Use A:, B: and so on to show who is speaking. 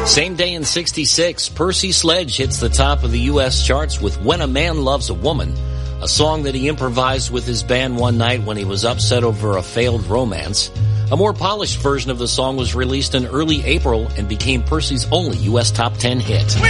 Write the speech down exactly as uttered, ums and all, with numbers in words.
A: Same day in sixty-six, Percy Sledge hits the top of the U S charts with When a Man Loves a Woman, a song that he improvised with his band one night when he was upset over a failed romance. A more polished version of the song was released in early April and became Percy's only U S top ten hit.
B: We